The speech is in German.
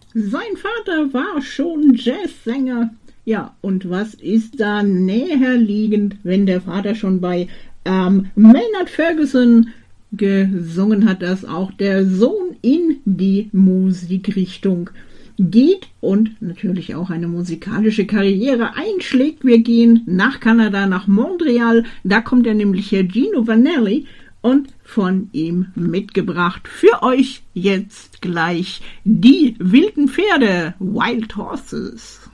Sein Vater war schon Jazzsänger. Ja, und was ist da näher liegend, wenn der Vater schon bei Maynard Ferguson gesungen hat, dass auch der Sohn in die Musikrichtung geht und natürlich auch eine musikalische Karriere einschlägt. Wir gehen nach Kanada, nach Montreal. Da kommt er nämlich Herr Gino Vannelli und von ihm mitgebracht für euch jetzt gleich die wilden Pferde, Wild Horses.